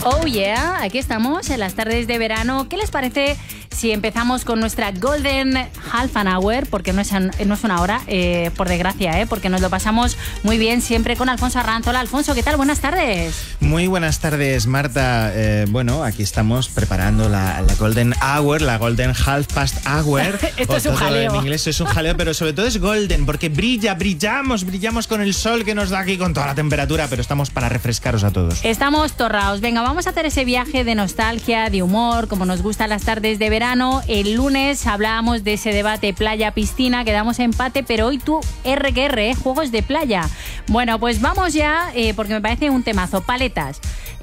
Oh yeah, aquí estamos en las tardes de verano. ¿Qué les parece si empezamos con nuestra Golden Half an Hour? Porque no es una hora, por desgracia, porque nos lo pasamos muy bien siempre con Alfonso Arranz. Hola Alfonso, ¿qué tal? Buenas tardes. Muy buenas tardes, Marta. Bueno, aquí estamos preparando la Golden Hour, la Golden Half Past Hour. Esto es un jaleo. En inglés es un jaleo, pero sobre todo es golden, porque brillamos con el sol que nos da aquí con toda la temperatura, pero estamos para refrescaros a todos. Estamos torraos. Venga, vamos a hacer ese viaje de nostalgia, de humor, como nos gustan las tardes de verano. El lunes hablábamos de ese debate playa-piscina, quedamos empate, pero hoy tú, juegos de playa. Bueno, pues vamos ya, porque me parece un temazo. Paletas.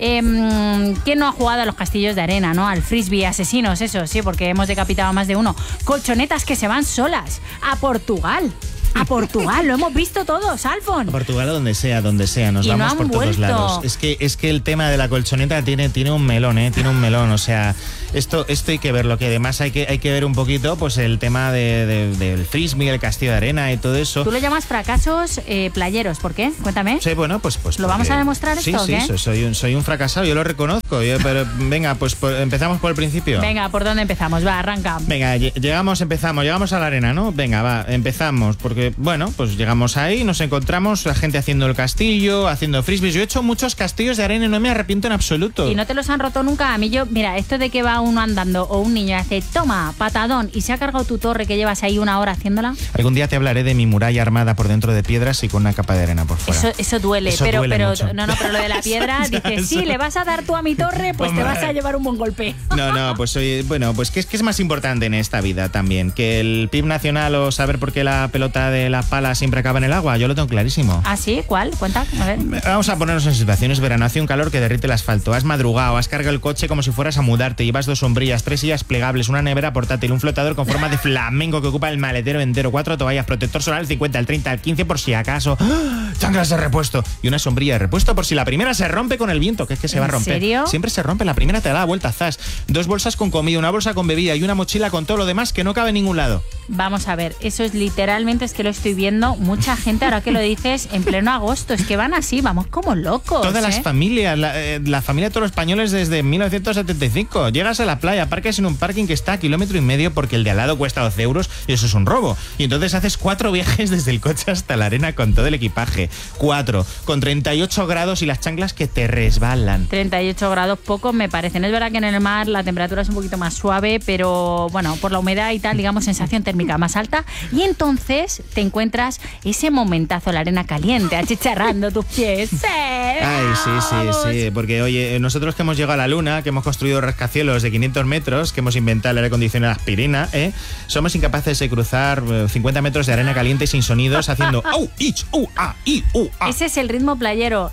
¿Quién no ha jugado a los castillos de arena, no? Al frisbee asesinos, eso sí, porque hemos decapitado a más de uno. Colchonetas que se van solas a Portugal. A Portugal, lo hemos visto todos, Alfon. A Portugal o donde sea, nos vamos por todos lados. Es que el tema de la colchoneta tiene un melón, tiene un melón, o sea, esto hay que verlo, que además hay que ver un poquito pues el tema del frisbee, el castillo de arena y todo eso. Tú lo llamas fracasos playeros, ¿por qué? Cuéntame. Sí, bueno, pues ¿Lo vamos a demostrar esto o qué? Sí, soy un fracasado, yo lo reconozco, pero venga, pues empezamos por el principio. Venga, ¿por dónde empezamos? Va, arranca. Venga, llegamos a la arena, ¿no? Venga, va, empezamos, porque bueno, pues llegamos ahí, nos encontramos la gente haciendo el castillo, haciendo frisbees. Yo he hecho muchos castillos de arena y no me arrepiento en absoluto. ¿Y no te los han roto nunca? A mí mira, esto de que va uno andando o un niño y hace, toma, patadón, y se ha cargado tu torre que llevas ahí una hora haciéndola. Algún día te hablaré de mi muralla armada por dentro de piedras y con una capa de arena por fuera. Eso duele, pero mucho. No, pero lo de la piedra, dices, sí, le vas a dar tú a mi torre, pues te vas a llevar un buen golpe. No, pues pues ¿qué es más importante en esta vida también? ¿Que el PIB nacional o saber por qué la pelota de la pala siempre acaba en el agua? Yo lo tengo clarísimo. ¿Ah, sí? ¿Cuál? Cuenta, a ver. Vamos a ponernos en situaciones verano. Hace un calor que derrite el asfalto. Has madrugado, has cargado el coche como si fueras a mudarte. Llevas 2 sombrillas, 3 sillas plegables, una nevera portátil, un flotador con forma de flamenco que ocupa el maletero entero, 4 toallas, protector solar al 50, al 30, al 15 por si acaso, chanclas de repuesto y una sombrilla de repuesto por si la primera se rompe con el viento, que es que se va a romper. ¿En serio? Siempre se rompe, la primera te da la vuelta, zas. 2 bolsas con comida, una bolsa con bebida y una mochila con todo lo demás que no cabe en ningún lado. Vamos a ver, eso es literalmente, es que lo estoy viendo, mucha gente, ahora que lo dices, en pleno agosto, es que van así, vamos como locos. Todas las familias, la familia de todos los españoles desde 1975. Llegas a la playa, parques en un parking que está a 1,5 kilómetros porque el de al lado cuesta 12 euros y eso es un robo. Y entonces haces 4 viajes desde el coche hasta la arena con todo el equipaje. 4, con 38 grados y las chanclas que te resbalan. 38 grados pocos me parecen. Es verdad que en el mar la temperatura es un poquito más suave, pero bueno, por la humedad y tal, digamos, sensación térmica más alta. Y entonces te encuentras ese momentazo, la arena caliente, achicharrando tus pies. ¡Sí! Ay, sí, porque oye, nosotros que hemos llegado a la luna, que hemos construido rascacielos de 500 metros, que hemos inventado el aire acondicionado aspirina, somos incapaces de cruzar 50 metros de arena caliente sin sonidos haciendo au, ich, ah, i, ah. Ese es el ritmo playero,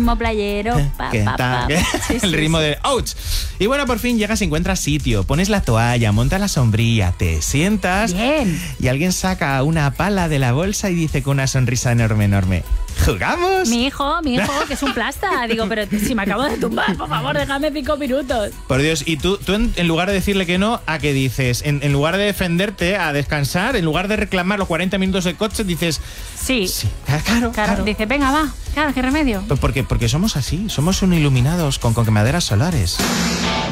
El ritmo de ouch. Y bueno, por fin llegas y encuentras sitio, pones la toalla, montas la sombrilla, te sientas. Bien. Y alguien saca una pala de la bolsa y dice con una sonrisa enorme, ¿jugamos? Mi hijo, que es un plasta. Digo, pero si me acabo de tumbar, por favor, déjame 5 minutos. Por Dios, y tú en lugar de decirle que no, ¿a qué dices? En lugar de defenderte, a descansar, en lugar de reclamar los 40 minutos de coche, dices... Sí. Claro. Dice, venga, va, claro, qué remedio. Porque somos así, somos un iluminados con quemaderas solares.